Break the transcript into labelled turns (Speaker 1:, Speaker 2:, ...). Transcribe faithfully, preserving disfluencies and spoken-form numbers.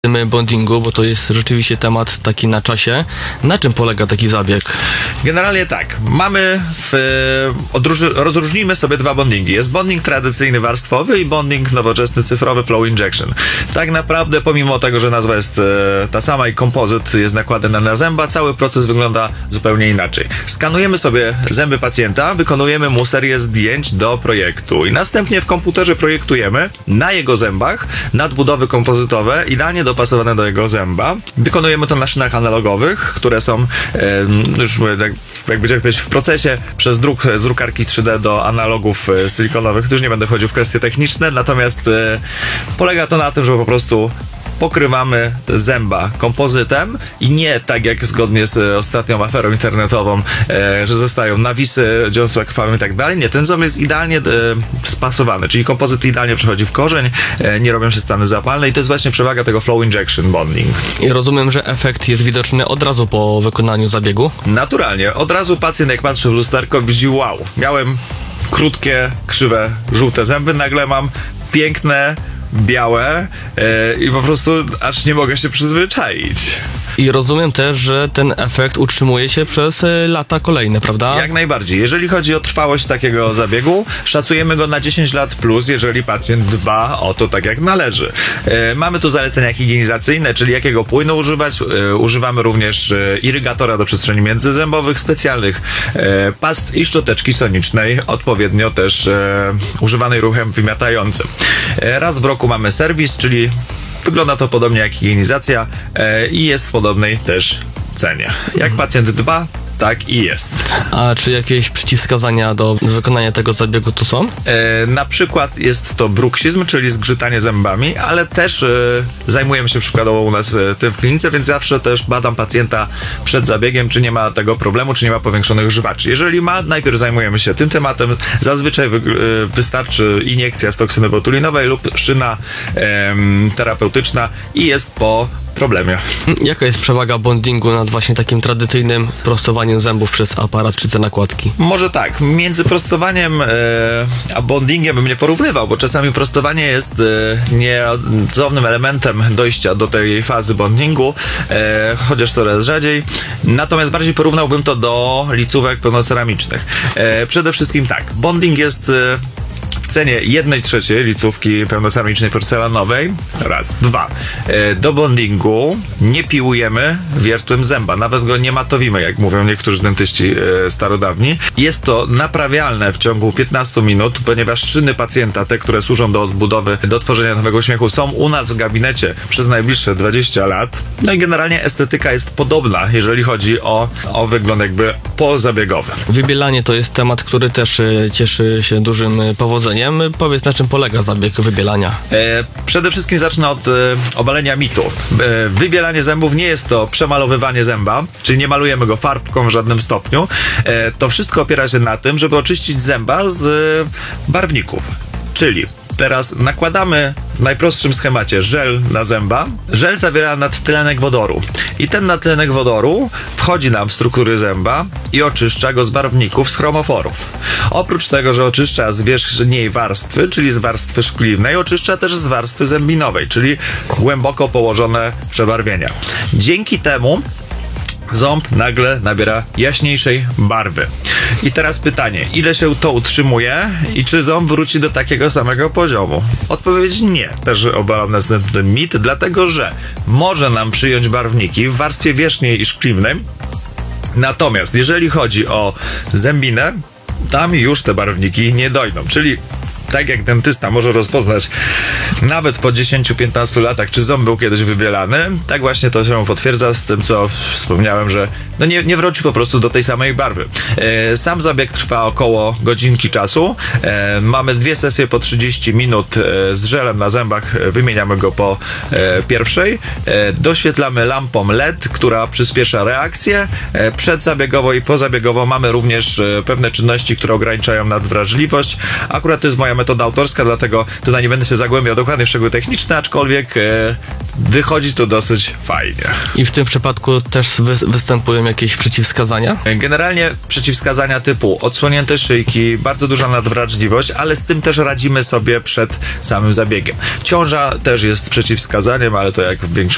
Speaker 1: bondingu, bo to jest rzeczywiście temat taki na czasie. Na czym polega taki zabieg?
Speaker 2: Generalnie tak. Mamy w, odróż, rozróżnijmy sobie dwa bondingi. Jest bonding tradycyjny warstwowy i bonding nowoczesny cyfrowy flow injection. Tak naprawdę, pomimo tego, że nazwa jest e, ta sama i kompozyt jest nakładany na zęba, cały proces wygląda zupełnie inaczej. Skanujemy sobie zęby pacjenta, wykonujemy mu serię zdjęć do projektu i następnie w komputerze projektujemy na jego zębach nadbudowy kompozytowe, idealnie dopasowane do jego zęba. Wykonujemy to na szynach analogowych, które są e, już jak, jakby powiedzieć, w procesie przez druk z drukarki trzy D do analogów e, silikonowych. Tu już nie będę wchodził w kwestie techniczne, natomiast e, polega to na tym, że po prostu pokrywamy zęba kompozytem i nie tak jak zgodnie z ostatnią aferą internetową, e, że zostają nawisy, dziąsła krwawym i tak dalej. Nie, ten ząb jest idealnie e, spasowany, czyli kompozyt idealnie przechodzi w korzeń, e, nie robią się stany zapalne i to jest właśnie przewaga tego flow injection bonding.
Speaker 1: I rozumiem, że efekt jest widoczny od razu po wykonaniu zabiegu?
Speaker 2: Naturalnie. Od razu pacjent jak patrzy w lusterko widzi, wow, miałem krótkie, krzywe, żółte zęby, nagle mam piękne, białe yy, i po prostu aż nie mogę się przyzwyczaić.
Speaker 1: I rozumiem też, że ten efekt utrzymuje się przez y, lata kolejne, prawda?
Speaker 2: Jak najbardziej. Jeżeli chodzi o trwałość takiego zabiegu, szacujemy go na dziesięć lat plus, jeżeli pacjent dba o to tak jak należy. Yy, mamy tu zalecenia higienizacyjne, czyli jakiego płynu używać. Yy, używamy również yy, irygatora do przestrzeni międzyzębowych, specjalnych yy, past i szczoteczki sonicznej, odpowiednio też yy, używanej ruchem wymiatającym. Yy, raz w roku mamy serwis, czyli wygląda to podobnie jak higienizacja e, i jest w podobnej też cenie. Jak pacjent dba, tak i jest.
Speaker 1: A czy jakieś przeciwwskazania do wykonania tego zabiegu tu są?
Speaker 2: E, na przykład jest to bruksizm, czyli zgrzytanie zębami, ale też e, zajmujemy się przykładowo u nas e, tym w klinice, więc zawsze też badam pacjenta przed zabiegiem, czy nie ma tego problemu, czy nie ma powiększonych żywaczy. Jeżeli ma, najpierw zajmujemy się tym tematem. Zazwyczaj wy, e, wystarczy iniekcja z toksyny botulinowej lub szyna e, terapeutyczna i jest po problemie.
Speaker 1: Jaka jest przewaga bondingu nad właśnie takim tradycyjnym prostowaniem zębów przez aparat czy te nakładki?
Speaker 2: Może tak, między prostowaniem e, a bondingiem bym nie porównywał, bo czasami prostowanie jest e, nieodzownym elementem dojścia do tej fazy bondingu, e, chociaż coraz rzadziej. Natomiast bardziej porównałbym to do licówek pełnoceramicznych. E, przede wszystkim tak, bonding jest e, w cenie jednej trzeciej licówki pełnoceramicznej porcelanowej. Raz. Dwa. E, do bondingu nie piłujemy wiertłem zęba. Nawet go nie matowimy, jak mówią niektórzy dentyści e, starodawni. Jest to naprawialne w ciągu piętnastu minut, ponieważ szyny pacjenta, te, które służą do odbudowy, do tworzenia nowego uśmiechu, są u nas w gabinecie przez najbliższe dwadzieścia lat. No i generalnie estetyka jest podobna, jeżeli chodzi o, o wygląd jakby pozabiegowy.
Speaker 1: Wybielanie to jest temat, który też y, cieszy się dużym y, powodzeniem. Powiedz, na czym polega zabieg wybielania?
Speaker 2: E, przede wszystkim zacznę od e, obalenia mitu. E, wybielanie zębów nie jest to przemalowywanie zęba, czyli nie malujemy go farbką w żadnym stopniu. E, to wszystko opiera się na tym, żeby oczyścić zęba z e, barwników. Czyli teraz nakładamy w najprostszym schemacie żel na zęba. Żel zawiera nadtlenek wodoru. I ten nadtlenek wodoru wchodzi nam w struktury zęba i oczyszcza go z barwników, z chromoforów. Oprócz tego, że oczyszcza z wierzchniej warstwy, czyli z warstwy szkliwnej, oczyszcza też z warstwy zębinowej, czyli głęboko położone przebarwienia. Dzięki temu ząb nagle nabiera jaśniejszej barwy. I teraz pytanie, ile się to utrzymuje i czy ząb wróci do takiego samego poziomu? Odpowiedź nie. Też obalam następny mit, dlatego że może nam przyjąć barwniki w warstwie wierzchniej i szkliwnej, natomiast jeżeli chodzi o zębinę, tam już te barwniki nie dojdą, czyli tak jak dentysta może rozpoznać nawet po dziesięciu piętnastu latach, czy ząb był kiedyś wybielany, tak właśnie to się potwierdza z tym, co wspomniałem, że no nie, nie wróci po prostu do tej samej barwy. E, sam zabieg trwa około godzinki czasu. E, mamy dwie sesje po trzydzieści minut e, z żelem na zębach, wymieniamy go po e, pierwszej. E, doświetlamy lampą L E D, która przyspiesza reakcję. E, przedzabiegowo i pozabiegowo mamy również e, pewne czynności, które ograniczają nadwrażliwość. Akurat to jest moja metoda autorska, dlatego tutaj nie będę się zagłębiał dokładnie w szczegóły techniczne, aczkolwiek e, wychodzi to dosyć fajnie.
Speaker 1: I w tym przypadku też wy występują jakieś przeciwwskazania?
Speaker 2: Generalnie przeciwwskazania typu odsłonięte szyjki, bardzo duża nadwrażliwość, ale z tym też radzimy sobie przed samym zabiegiem. Ciąża też jest przeciwwskazaniem, ale to jak w większości